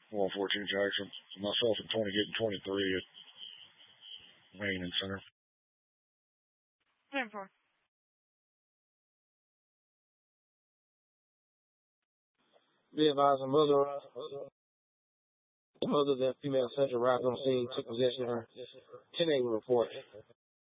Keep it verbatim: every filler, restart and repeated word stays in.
one fourteen Jackson. Myself and twenty getting twenty-three at Wayne and Center. ten four. Be advised, a mother, uh, mother that female Central arrived on scene, took possession of her ten acre report.